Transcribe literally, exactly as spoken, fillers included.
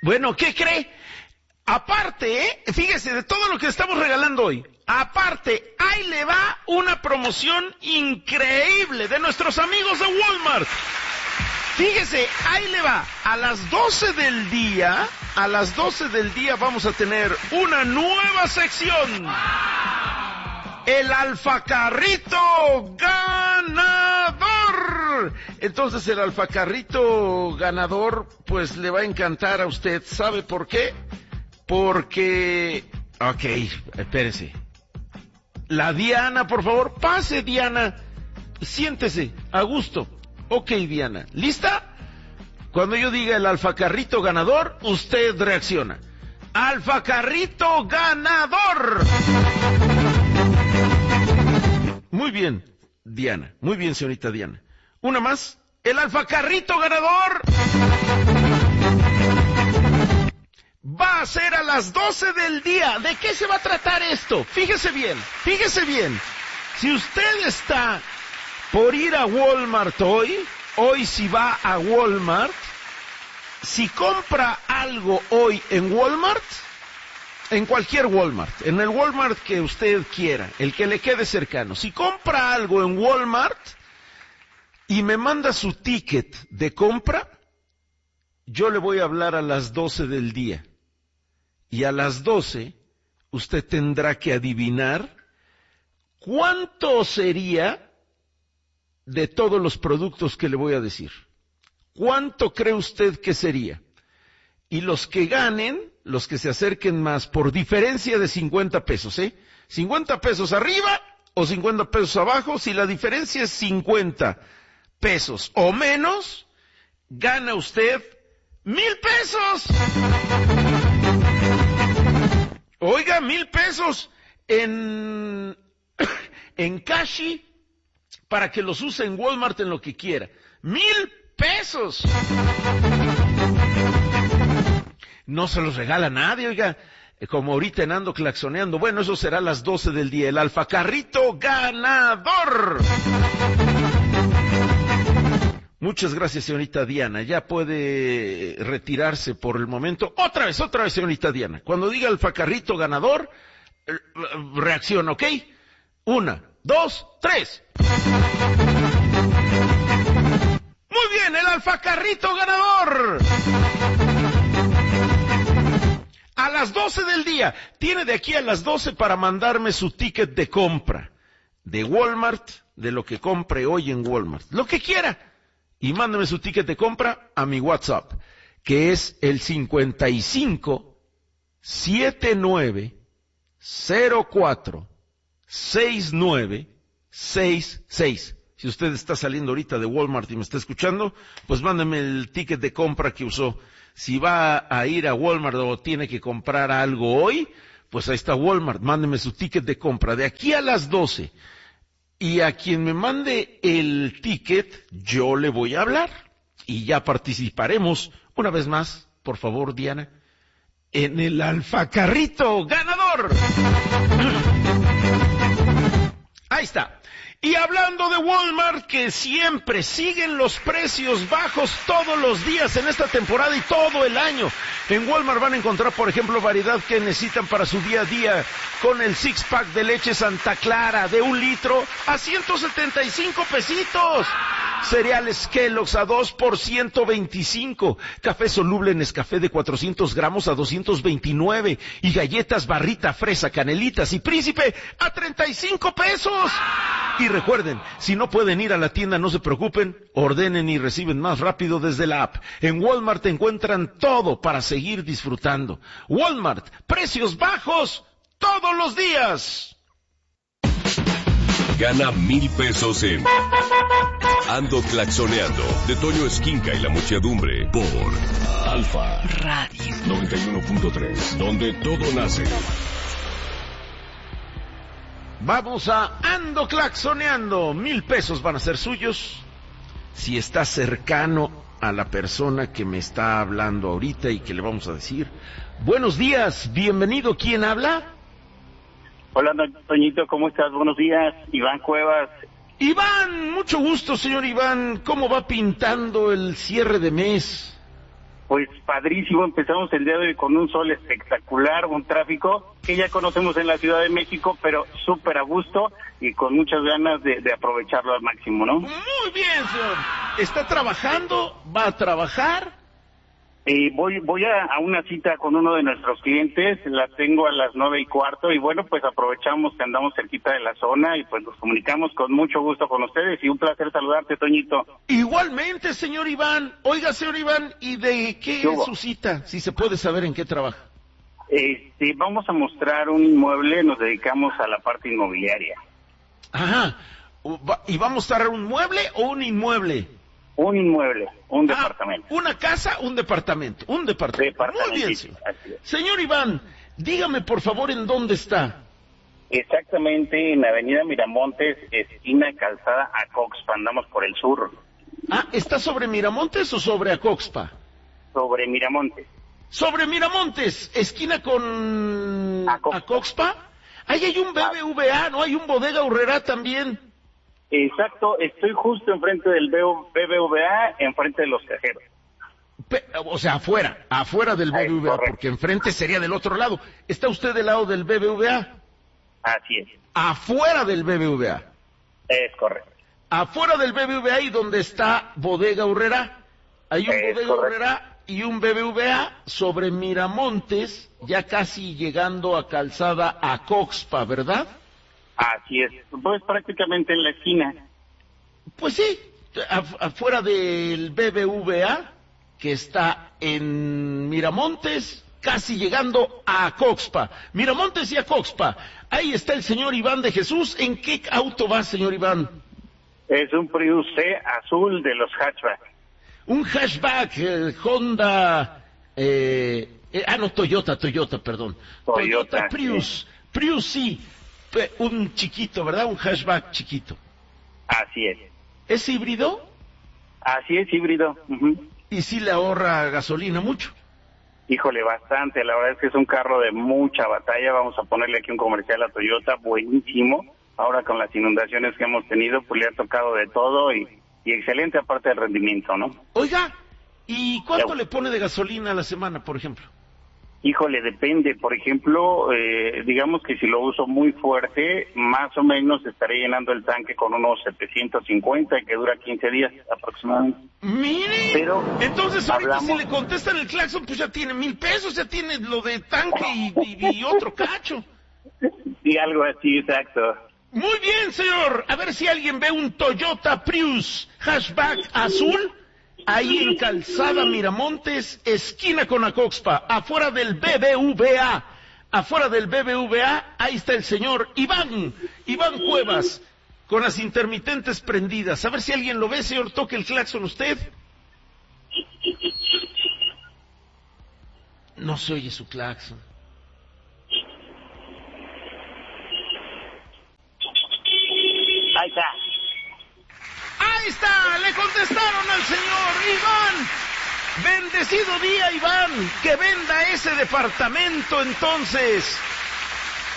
Bueno, ¿qué cree? Aparte, ¿eh? Fíjese, de todo lo que estamos regalando hoy, aparte, ahí le va una promoción increíble de nuestros amigos de Walmart. Fíjese, ahí le va, a las doce del día, a las doce del día vamos a tener una nueva sección. El alfacarrito ganador. Entonces el alfacarrito ganador, pues le va a encantar a usted. ¿Sabe por qué? Porque... Ok, espérese. La Diana, por favor, pase Diana. Siéntese, a gusto. Ok, Diana, ¿lista? Cuando yo diga el alfacarrito ganador, usted reacciona. ¡Alfacarrito ganador! Muy bien, Diana. Muy bien, señorita Diana. Una más. El alfacarrito ganador va a ser a las doce del día. ¿De qué se va a tratar esto? Fíjese bien, fíjese bien. Si usted está por ir a Walmart hoy, hoy si va a Walmart, si compra algo hoy en Walmart, en cualquier Walmart, en el Walmart que usted quiera, el que le quede cercano, si compra algo en Walmart y me manda su ticket de compra, yo le voy a hablar a las doce del día. Y a las doce, usted tendrá que adivinar cuánto sería de todos los productos que le voy a decir. ¿Cuánto cree usted que sería? Y los que ganen, los que se acerquen más, por diferencia de cincuenta pesos, ¿eh? cincuenta pesos arriba o cincuenta pesos abajo, si la diferencia es cincuenta pesos o menos, gana usted mil pesos. Oiga, mil pesos en, en Cashi para que los use en Walmart en lo que quiera. Mil pesos. No se los regala nadie, oiga, como ahorita en Ando Claxoneando. Bueno, eso será a las doce del día. El alfacarrito ganador. Muchas gracias, señorita Diana. Ya puede retirarse por el momento. Otra vez, otra vez, señorita Diana. Cuando diga alfacarrito ganador, reacciona, ¿ok? Una, dos, tres. Muy bien, el alfacarrito ganador. A las doce del día, tiene de aquí a las doce para mandarme su ticket de compra de Walmart, de lo que compre hoy en Walmart, lo que quiera, y mándame su ticket de compra a mi WhatsApp, que es el cincuenta y cinco, setenta y nueve, cero cuatro, sesenta y nueve, sesenta y seis. Si usted está saliendo ahorita de Walmart y me está escuchando, pues mándame el ticket de compra que usó. Si va a ir a Walmart o tiene que comprar algo hoy, pues ahí está Walmart, mándeme su ticket de compra de aquí a las doce. Y a quien me mande el ticket, yo le voy a hablar. Y ya participaremos, una vez más, por favor, Diana, en el alfacarrito ganador. Ahí está. Y hablando de Walmart, que siempre siguen los precios bajos todos los días en esta temporada y todo el año. En Walmart van a encontrar, por ejemplo, variedad que necesitan para su día a día, con el six pack de leche Santa Clara de un litro a ciento setenta y cinco pesitos. Cereales Kellogg's a dos por ciento veinticinco. Café soluble Nescafé de cuatrocientos gramos a doscientos veintinueve. Y galletas Barrita, Fresa, Canelitas y Príncipe a treinta y cinco pesos. Y recuerden, si no pueden ir a la tienda, no se preocupen, ordenen y reciben más rápido desde la app. En Walmart encuentran todo para seguir disfrutando. Walmart, precios bajos todos los días. Gana mil pesos en Ando Claxoneando, de Toño Esquinca y la muchedumbre, por Alfa Radio noventa y uno punto tres, donde todo nace. Vamos a Ando Claxoneando. Mil pesos van a ser suyos si está cercano a la persona que me está hablando ahorita y que le vamos a decir: buenos días, bienvenido. ¿Quién habla? Hola, Toñito, ¿cómo estás? Buenos días, Iván Cuevas. Iván, mucho gusto, señor Iván. ¿Cómo va pintando el cierre de mes? Pues padrísimo, empezamos el día de hoy con un sol espectacular, un tráfico que ya conocemos en la Ciudad de México, pero súper a gusto y con muchas ganas de, de aprovecharlo al máximo, ¿no? Muy bien, señor. ¿Está trabajando? ¿Va a trabajar? Eh, voy voy a, a una cita con uno de nuestros clientes, la tengo a las nueve y cuarto y bueno, pues aprovechamos que andamos cerquita de la zona y pues nos comunicamos con mucho gusto con ustedes y un placer saludarte, Toñito. Igualmente, señor Iván. Oiga, señor Iván, ¿y de qué, ¿Qué es su cita? Si se puede saber en qué trabaja. Este, vamos a mostrar un inmueble, nos dedicamos a la parte inmobiliaria. Ajá. ¿Y va a mostrar un mueble o un inmueble? Un inmueble, un ah, departamento. Una casa, un departamento, un departamento. Muy bien, señor. Señor Iván, dígame por favor en dónde está. Exactamente en Avenida Miramontes, esquina Calzada Acoxpa, andamos por el sur. Ah, ¿está sobre Miramontes o sobre Acoxpa? Sobre Miramontes. Sobre Miramontes, esquina con Acoxpa. Acoxpa. Ahí hay un B B V A, ¿no? Hay un Bodega Aurrerá también. Exacto, estoy justo enfrente del B B V A, enfrente de los cajeros. Pe- o sea, afuera, afuera del B B V A, porque enfrente sería del otro lado. ¿Está usted del lado del B B V A? Así es. Afuera del B B V A. Es correcto. Afuera del B B V A y donde está Bodega Aurrerá. Hay un Es Bodega correcto. Aurrerá y un B B V A sobre Miramontes, ya casi llegando a Calzada Acoxpa, ¿verdad? Así es, pues prácticamente en la esquina. Pues sí, af- afuera del B B V A, que está en Miramontes, casi llegando a Acoxpa. Miramontes y Acoxpa. Ahí está el señor Iván de Jesús. ¿En qué auto va, señor Iván? Es un Prius C azul de los hatchback. Un hatchback, eh, Honda, eh, eh, ah no, Toyota, Toyota, perdón. Toyota, Toyota Prius, sí. Prius sí, pe- un chiquito, ¿verdad? Un hatchback chiquito. Así es. ¿Es híbrido? Así es, híbrido. Uh-huh. Y sí le ahorra gasolina mucho. Híjole, bastante. La verdad es que es un carro de mucha batalla. Vamos a ponerle aquí un comercial a Toyota, buenísimo. Ahora con las inundaciones que hemos tenido, pues le ha tocado de todo y, y excelente aparte del rendimiento, ¿no? Oiga, ¿y cuánto Ya. le pone de gasolina a la semana, por ejemplo? Híjole, depende. Por ejemplo, eh, digamos que si lo uso muy fuerte, más o menos estaré llenando el tanque con unos setecientos cincuenta y que dura quince días aproximadamente. Mire, Pero entonces ahorita hablamos- si le contestan el claxon, pues ya tiene mil pesos, ya tiene lo de tanque y, y- y otro cacho. Sí, algo así, exacto. Muy bien, señor. A ver si alguien ve un Toyota Prius hatchback azul ahí en Calzada Miramontes, esquina con Acoxpa, afuera del B B V A. Afuera del B B V A, ahí está el señor Iván, Iván Cuevas, con las intermitentes prendidas. A ver si alguien lo ve, señor. Toque el claxon usted. No se oye su claxon. Ahí está. Ahí está, le contestaron al señor Iván. Bendecido día, Iván, que venda ese departamento entonces.